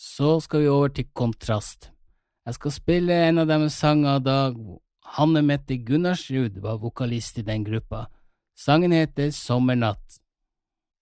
Så skal vi over til Kontrast. Jeg skal spille en av deres sanger da Hanne Mette Gunnarsrud var vokalist i den gruppa. Sangen heter Sommernatt.